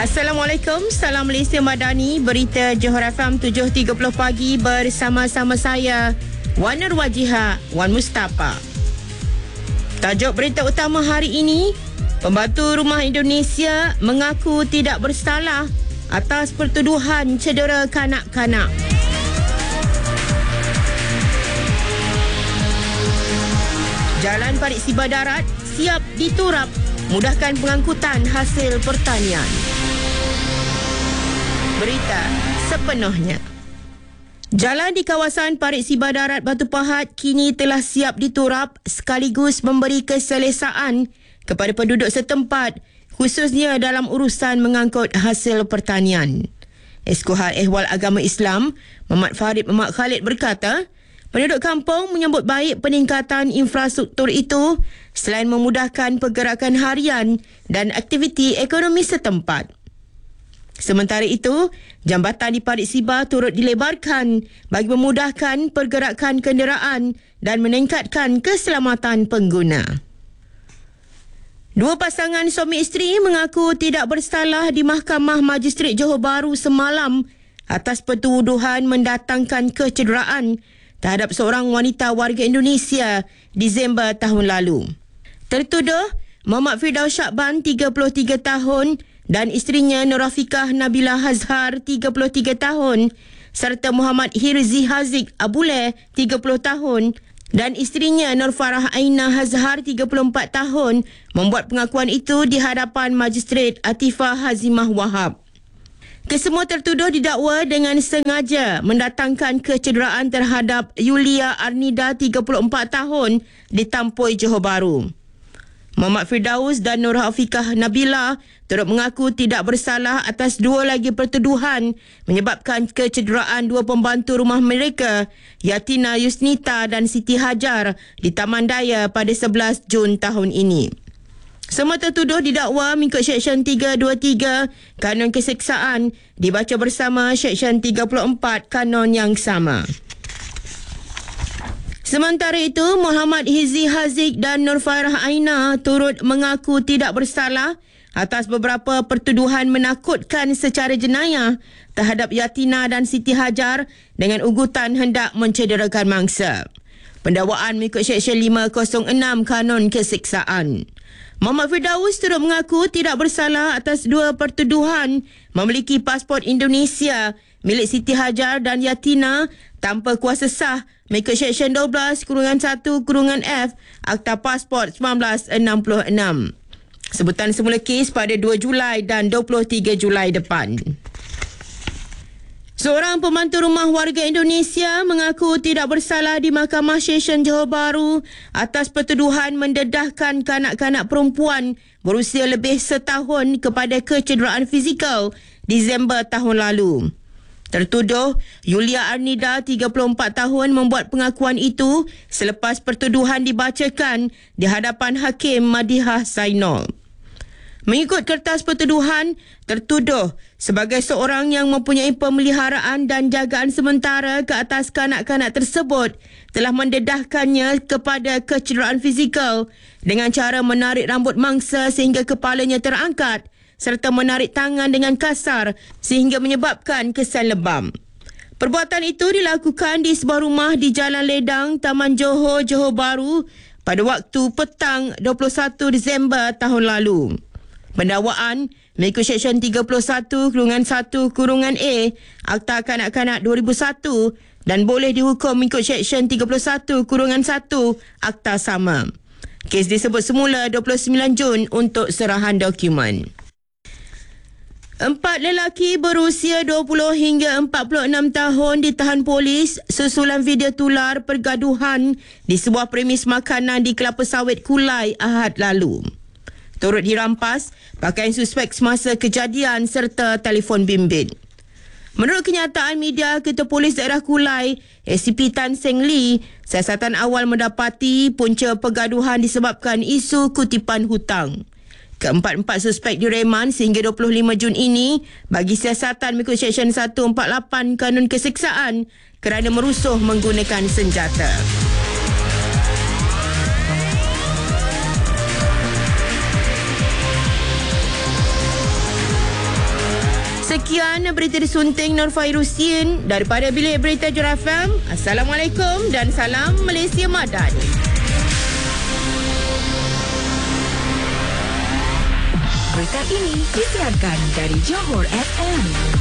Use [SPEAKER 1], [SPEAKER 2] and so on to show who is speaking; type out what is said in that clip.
[SPEAKER 1] Assalamualaikum, salam Malaysia Madani. Berita Johor FM 7.30 pagi bersama-sama saya, Wan Nurwajiha, Wan Mustafa. Tajuk berita utama hari ini, Pembantu Rumah Indonesia mengaku tidak bersalah atas pertuduhan cedera kanak-kanak. Jalan Parit Siba Darat siap diturap, mudahkan pengangkutan hasil pertanian. Berita sepenuhnya. Jalan di kawasan Parit Siba Darat Batu Pahat kini telah siap diturap sekaligus memberi keselesaan kepada penduduk setempat, khususnya dalam urusan mengangkut hasil pertanian. Eskohar Ehwal Agama Islam, Muhammad Farid Muhammad Khalid berkata, penduduk kampung menyambut baik peningkatan infrastruktur itu selain memudahkan pergerakan harian dan aktiviti ekonomi setempat. Sementara itu, jambatan di Parit Siba turut dilebarkan bagi memudahkan pergerakan kenderaan dan meningkatkan keselamatan pengguna. Dua pasangan suami isteri mengaku tidak bersalah di Mahkamah Majistret Johor Bahru semalam atas pertuduhan mendatangkan kecederaan terhadap seorang wanita warga Indonesia Disember tahun lalu. Tertuduh Muhammad Firdaus Syakban, 33 tahun, dan isterinya Nurafikah Nabila Hazhar, 33 tahun, serta Muhammad Hirzi Haziq Abuleh, 30 tahun, dan isterinya Nur Farah Aina Hazhar, 34 tahun, membuat pengakuan itu di hadapan Majistret Atifah Hazimah Wahab. Kesemua tertuduh didakwa dengan sengaja mendatangkan kecederaan terhadap Yulia Arnida, 34 tahun, di Tampoi, Johor Bahru. Muhammad Firdaus dan Nur Hafiqah Nabila turut mengaku tidak bersalah atas dua lagi pertuduhan menyebabkan kecederaan dua pembantu rumah mereka, Yatina Yusnita dan Siti Hajar, di Taman Daya pada 11 Jun tahun ini. Semua tertuduh didakwa mengikut Seksyen 323 Kanun Keseksaan dibaca bersama Seksyen 34 Kanun yang sama. Sementara itu, Muhammad Hirzi Haziq dan Nur Farah Aina turut mengaku tidak bersalah atas beberapa pertuduhan menakutkan secara jenayah terhadap Yatina dan Siti Hajar dengan ugutan hendak mencederakan mangsa. Pendakwaan mengikut Seksyen 506 Kanun Keseksaan. Muhammad Firdaus turut mengaku tidak bersalah atas dua pertuduhan memiliki pasport Indonesia milik Siti Hajar dan Yatina tanpa kuasa sah mengikut Seksyen 12-1-F Akta Pasport 1966. Sebutan semula kes pada 2 Julai dan 23 Julai depan. Seorang pembantu rumah warga Indonesia mengaku tidak bersalah di Mahkamah Session Johor Bahru atas pertuduhan mendedahkan kanak-kanak perempuan berusia lebih setahun kepada kecederaan fizikal Disember tahun lalu. Tertuduh Yulia Arnida, 34 tahun, membuat pengakuan itu selepas pertuduhan dibacakan di hadapan Hakim Madihah Zainal. Mengikut kertas pertuduhan, tertuduh sebagai seorang yang mempunyai pemeliharaan dan jagaan sementara ke atas kanak-kanak tersebut telah mendedahkannya kepada kecederaan fizikal dengan cara menarik rambut mangsa sehingga kepalanya terangkat serta menarik tangan dengan kasar sehingga menyebabkan kesan lebam. Perbuatan itu dilakukan di sebuah rumah di Jalan Ledang, Taman Johor, Johor Bahru pada waktu petang 21 Disember tahun lalu. Pendakwaan mengikut Seksyen 31-1-A Akta Kanak-Kanak 2001 dan boleh dihukum mengikut Seksyen 31-1 Akta sama. Kes disebut semula 29 Jun untuk serahan dokumen. 4 lelaki berusia 20 hingga 46 tahun ditahan polis susulan video tular pergaduhan di sebuah premis makanan di Kelapa Sawit Kulai Ahad lalu. Turut dirampas pakaian suspek semasa kejadian serta telefon bimbit. Menurut kenyataan media, Ketua Polis Daerah Kulai, ACP Tan Seng Lee, siasatan awal mendapati punca pergaduhan disebabkan isu kutipan hutang. Keempat-empat suspek direman sehingga 25 Jun ini bagi siasatan mengikut Seksyen 148 Kanun Keseksaan kerana merusuh menggunakan senjata. Sekian berita disunting Nur Fairusin daripada Bilik Berita Jura FM. Assalamualaikum dan salam Malaysia Madani.
[SPEAKER 2] Berita ini disiarkan dari Johor FM.